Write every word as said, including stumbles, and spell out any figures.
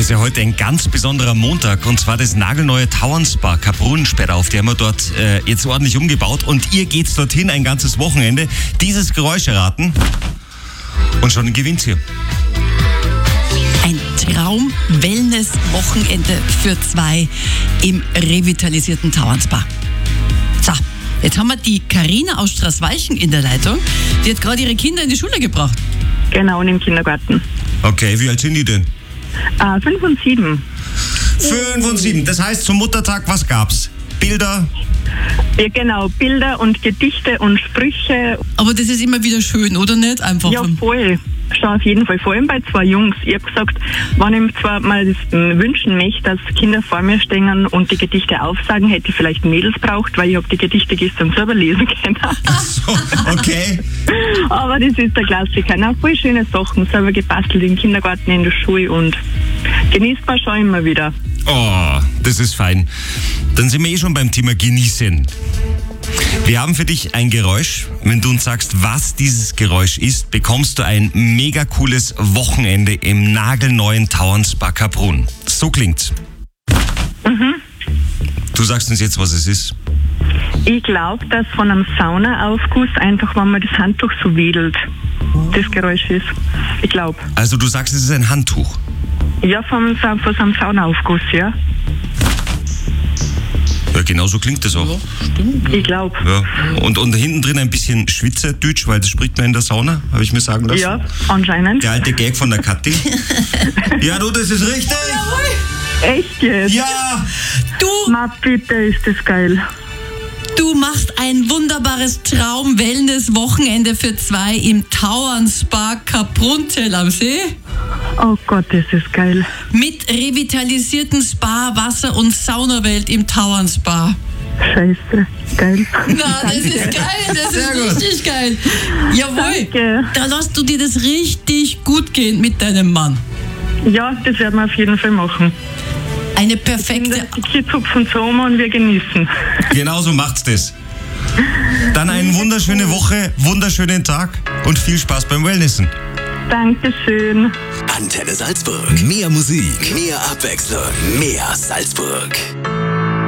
ist ja heute ein ganz besonderer Montag und zwar das nagelneue Tauernspa Kaprunensperrauf. Die haben wir dort äh, jetzt ordentlich umgebaut und ihr geht's dorthin ein ganzes Wochenende. Dieses Geräusch erraten und schon gewinnt's hier. Ein Traum-Wellness-Wochenende für zwei im revitalisierten Tauernspa. So, jetzt haben wir die Carina aus Straßwalchen in der Leitung. Die hat gerade ihre Kinder in die Schule gebracht. Genau, und im Kindergarten. Okay, wie alt sind die denn? Äh, fünf und sieben. Fünf und sieben. Das heißt, zum Muttertag, was gab's? Bilder? Ja, genau, Bilder und Gedichte und Sprüche. Aber das ist immer wieder schön, oder nicht? Einfach Ja, vom- voll. Schon auf jeden Fall. Vor allem bei zwei Jungs. Ich habe gesagt, wenn ich mir zwar mal das äh, wünschen möchte, dass Kinder vor mir stehen und die Gedichte aufsagen, hätte ich vielleicht Mädels braucht, weil ich habe die Gedichte gestern selber lesen können. Ach so, okay. Aber das ist der Klassiker. Na, voll schöne Sachen, selber gebastelt im Kindergarten, in der Schule und genießt man schon immer wieder. Oh, das ist fein. Dann sind wir eh schon beim Thema Genießen. Wir haben für dich ein Geräusch. Wenn du uns sagst, was dieses Geräusch ist, bekommst du ein mega cooles Wochenende im nagelneuen Tauernspa Kaprun. So klingt's. Mhm. Du sagst uns jetzt, was es ist. Ich glaube, dass von einem Saunaaufguss einfach, wenn man das Handtuch so wedelt, das Geräusch ist. Ich glaube. Also du sagst, es ist ein Handtuch. Ja, vom, Sa- von so einem Saunaaufguss, ja. Ja, genau so klingt das auch. Ich glaube. Ja. Und, und hinten drin ein bisschen Schwitzerdeutsch, weil das spricht man in der Sauna, habe ich mir sagen lassen. Ja, anscheinend. Der alte Gag von der Kathi. Ja, du, das ist richtig. Echt jetzt? Ja. Du, Ma, bitte, ist das geil. du machst ein wunderbares Traum-Wellness-Wochenende für zwei im Tauernspa Kapruntel am See. Oh Gott, das ist geil. Mit revitalisierten Spa, Wasser- und Saunawelt im Tauernspa. Scheiße, geil. Na, das ist geil, das Sehr ist gut. richtig geil. Jawohl, Danke. da lässt du dir das richtig gut gehen mit deinem Mann. Ja, das werden wir auf jeden Fall machen. Eine perfekte... Die Kids hupfen zu Oma und wir genießen. Genau so macht's das. Dann eine wunderschöne Woche, wunderschönen Tag und viel Spaß beim Wellnessen. Dankeschön. Antenne Salzburg. Mehr Musik, mehr Abwechslung, mehr Salzburg.